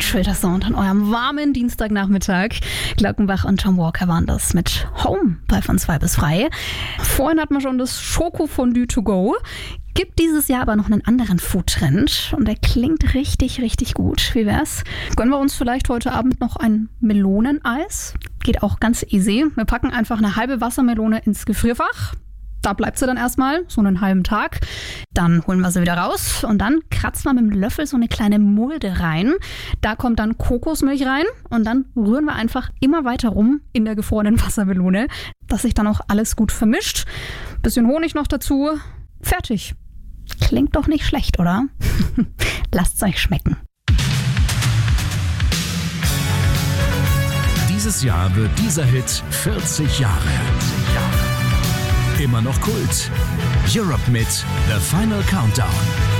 mit Filtersound an eurem warmen Dienstagnachmittag. Glockenbach und Tom Walker waren das mit Home bei Von 2 bis frei. Vorhin hatten wir schon das Schokofondue to go. Gibt dieses Jahr aber noch einen anderen Foodtrend und der klingt richtig, richtig gut. Wie wär's? Gönnen wir uns vielleicht heute Abend noch ein Meloneneis? Geht auch ganz easy. Wir packen einfach eine halbe Wassermelone ins Gefrierfach. Da bleibt sie dann erstmal, so einen halben Tag. Dann holen wir sie wieder raus und dann kratzen wir mit dem Löffel so eine kleine Mulde rein. Da kommt dann Kokosmilch rein und dann rühren wir einfach immer weiter rum in der gefrorenen Wassermelone, dass sich dann auch alles gut vermischt. Bisschen Honig noch dazu. Fertig. Klingt doch nicht schlecht, oder? Lasst's euch schmecken. Dieses Jahr wird dieser Hit 40 Jahre. Immer noch Kult. Europe mit The Final Countdown.